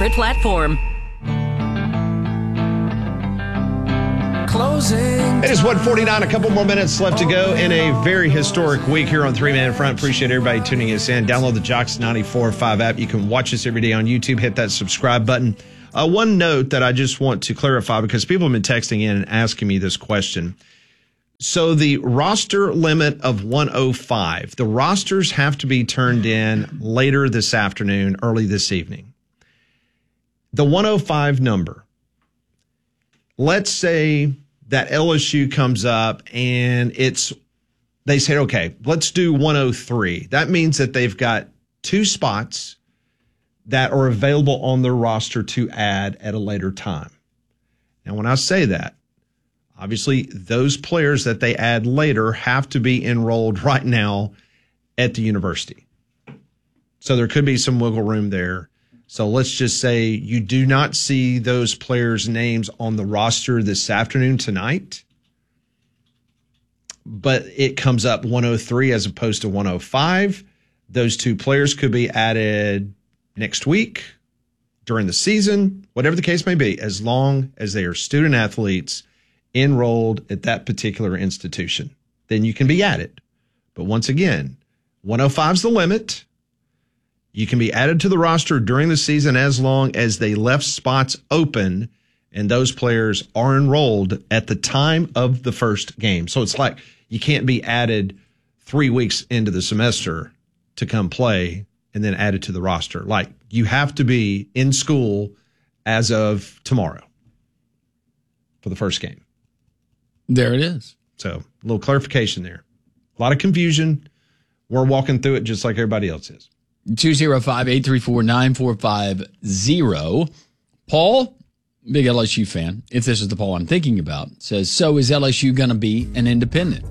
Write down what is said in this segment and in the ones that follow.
platform. It is 1:49, a couple more minutes left to go in a very historic week here on Three Man Front. Appreciate everybody tuning us in. Download the Jocks 94.5 app. You can watch us every day on YouTube. Hit that subscribe button. One note that I just want to clarify, because people have been texting in and asking me this question. So the roster limit of 105, the rosters have to be turned in later this afternoon, early this evening. The 105 number, let's say that LSU comes up and they say, okay, let's do 103. That means that they've got 2 spots that are available on their roster to add at a later time. Now, when I say that, obviously those players that they add later have to be enrolled right now at the university. So there could be some wiggle room there. So let's just say you do not see those players' names on the roster this afternoon, tonight, but it comes up 103 as opposed to 105. Those 2 players could be added next week, during the season, whatever the case may be, as long as they are student athletes enrolled at that particular institution, then you can be added. But once again, 105 is the limit. You can be added to the roster during the season as long as they left spots open and those players are enrolled at the time of the first game. So it's like you can't be added 3 weeks into the semester to come play and then added to the roster. Like, you have to be in school as of tomorrow for the first game. There it is. So a little clarification there. A lot of confusion. We're walking through it just like everybody else is. 205-834-9450. Paul, big LSU fan, if this is the Paul I'm thinking about, says, so is LSU going to be an independent?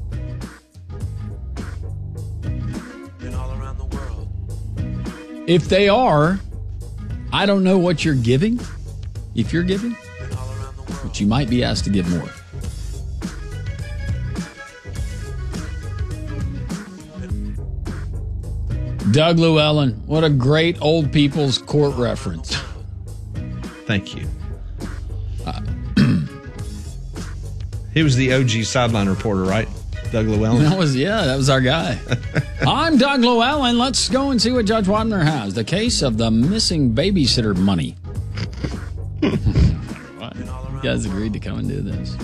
If they are, I don't know what you're giving, if you're giving, but you might be asked to give more. Doug Llewellyn, what a great old people's court reference. Thank you. He was the OG sideline reporter, right? Doug Llewellyn? That was our guy. I'm Doug Llewellyn. Let's go and see what Judge Wapner has. The case of the missing babysitter money. What? You guys agreed to come and do this.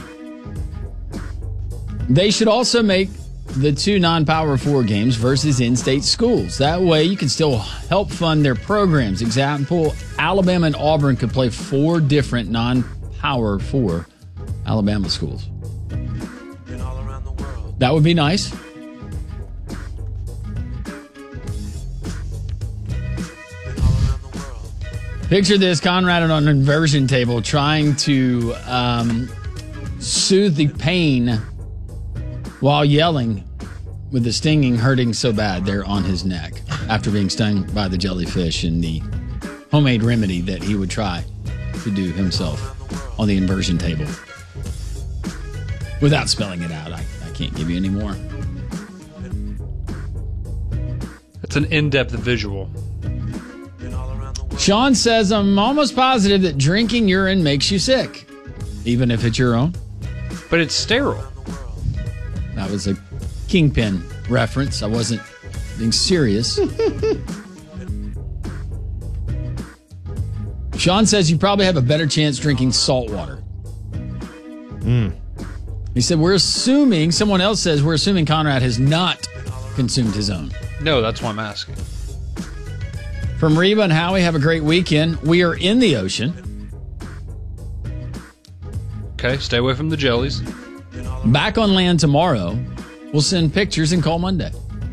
They should also make the 2 non-Power 4 games versus in-state schools. That way you can still help fund their programs. Example, Alabama and Auburn could play 4 different non-Power 4 Alabama schools. That would be nice. Picture this, Conrad on an inversion table trying to soothe the pain while yelling with the stinging hurting so bad there on his neck after being stung by the jellyfish and the homemade remedy that he would try to do himself on the inversion table. Without spelling it out, I can't give you any more. It's an in-depth visual. Sean says, I'm almost positive that drinking urine makes you sick, even if it's your own. But it's sterile. That was a Kingpin reference. I wasn't being serious. Sean says you probably have a better chance drinking salt water. He said, someone else says, we're assuming Conrad has not consumed his own. No, that's why I'm asking. From Reba and Howie, have a great weekend. We are in the ocean. Okay, stay away from the jellies. Back on land tomorrow. We'll send pictures and call Monday.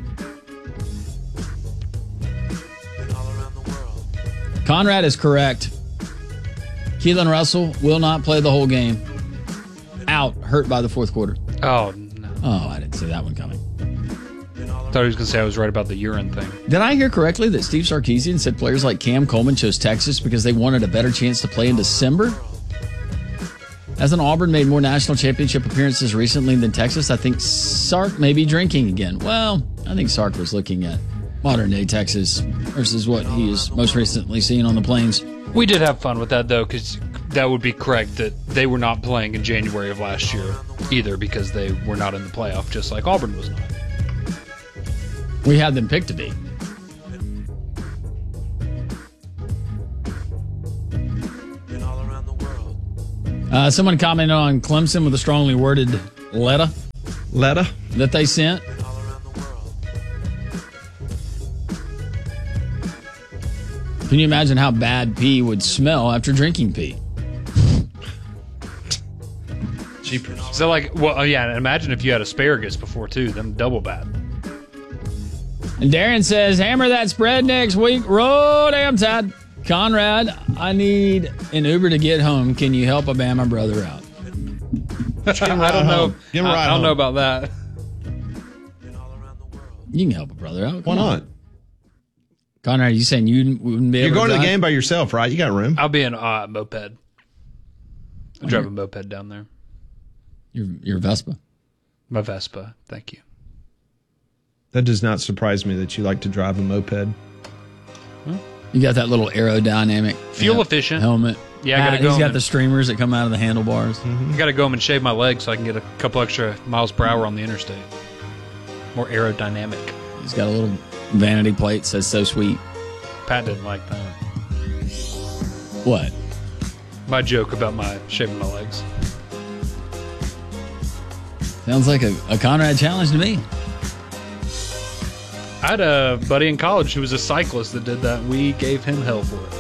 Conrad is correct. Keelan Russell will not play the whole game. Out, hurt by the fourth quarter. Oh, no. Oh, I didn't see that one coming. I thought he was going to say I was right about the urine thing. Did I hear correctly that Steve Sarkisian said players like Cam Coleman chose Texas because they wanted a better chance to play in December? Hasn't Auburn made more national championship appearances recently than Texas? I think Sark may be drinking again. Well, I think Sark was looking at modern-day Texas versus what he has most recently seen on the plains. We did have fun with that, though, because that would be correct that they were not playing in January of last year either because they were not in the playoff, just like Auburn was not. We had them picked to be. Someone commented on Clemson with a strongly worded letter that they sent. Can you imagine how bad pee would smell after drinking pee? Jeepers. So, like, well, yeah, imagine if you had asparagus before, too. Then double bad. And Darren says, hammer that spread next week. Roll damn tide. Conrad, I need an Uber to get home. Can you help a Bama brother out? I don't know. I don't know about that. You can help a brother out. Why not? Conrad, are you saying you wouldn't be able to You're going to the drive? game by yourself, right? You got room. I'll be in a moped. I'll drive a moped down there. Your Vespa. My Vespa. Thank you. That does not surprise me that you like to drive a moped. You got that little aerodynamic Fuel efficient helmet. Yeah, I gotta go He's got home the streamers that come out of the handlebars. I got to go home and shave my legs so I can get a couple extra miles per hour on the interstate. More aerodynamic. He's got a little vanity plate that says "so sweet." Pat didn't like that. What? My joke about my shaving my legs. Sounds like a Conrad challenge to me. I had a buddy in college who was a cyclist that did that. We gave him hell for it.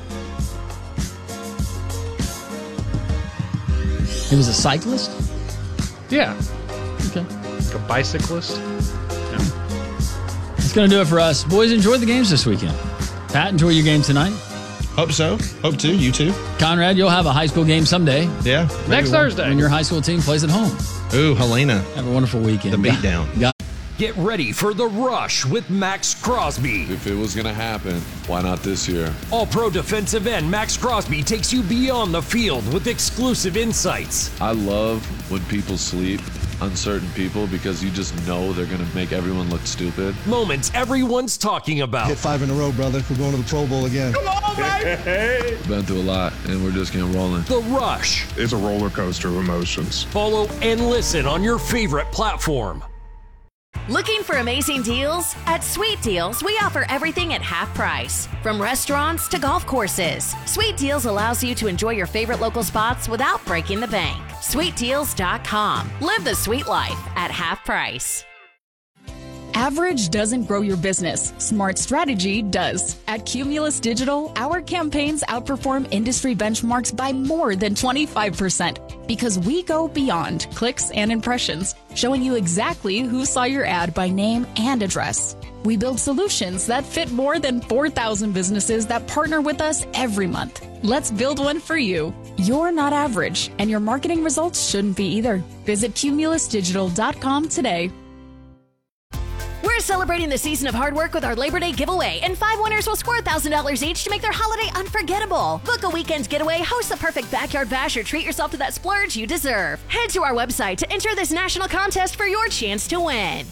He was a cyclist? Yeah. Okay. Like a bicyclist. That's going to do it for us. Boys, enjoy the games this weekend. Pat, enjoy your game tonight. Hope so. Hope to. You too. Conrad, you'll have a high school game someday Yeah. Next Thursday. when your high school team plays at home. Ooh, Helena. Have a wonderful weekend. The beatdown. Get ready for The Rush with Max Crosby. If it was going to happen, why not this year? All-pro defensive end Max Crosby takes you beyond the field with exclusive insights. I love when people sleep on certain people because you just know they're going to make everyone look stupid. Moments everyone's talking about. Hit 5 in a row, brother. We're going to the Pro Bowl again. Come on, baby! Been through a lot, and we're just getting rolling. The Rush. It's a roller coaster of emotions. Follow and listen on your favorite platform. Looking for amazing deals? At Sweet Deals, we offer everything at half price. From restaurants to golf courses, Sweet Deals allows you to enjoy your favorite local spots without breaking the bank. SweetDeals.com. Live the sweet life at half price. Average doesn't grow your business. Smart strategy does. At Cumulus Digital, our campaigns outperform industry benchmarks by more than 25% because we go beyond clicks and impressions, showing you exactly who saw your ad by name and address. We build solutions that fit more than 4,000 businesses that partner with us every month. Let's build one for you. You're not average, and your marketing results shouldn't be either. Visit cumulusdigital.com today. We're celebrating the season of hard work with our Labor Day giveaway, and 5 winners will score $1,000 each to make their holiday unforgettable. Book a weekend getaway, host the perfect backyard bash, or treat yourself to that splurge you deserve. Head to our website to enter this national contest for your chance to win.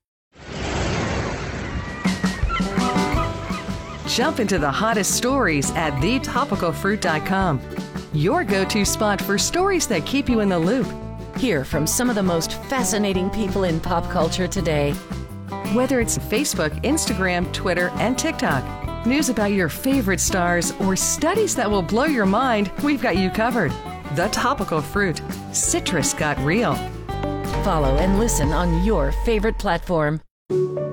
Jump into the hottest stories at thetopicalfruit.com. Your go-to spot for stories that keep you in the loop. Hear from some of the most fascinating people in pop culture today. Whether it's Facebook, Instagram, Twitter, and TikTok, news about your favorite stars, or studies that will blow your mind, we've got you covered. The Topical Fruit. Citrus got real. Follow and listen on your favorite platform.